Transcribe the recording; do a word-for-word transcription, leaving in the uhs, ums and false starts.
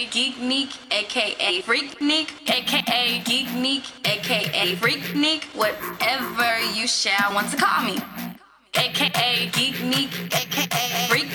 aka Geek Neek, aka Freak Neek, aka Geek Neek, aka Freak Neek, whatever you shall want to call me. A K A Geek Neek, A K A Freak